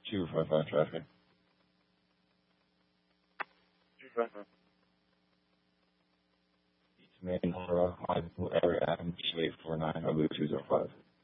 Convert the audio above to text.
255 traffic. 255. Main Aura, area, 2849, I believe 205.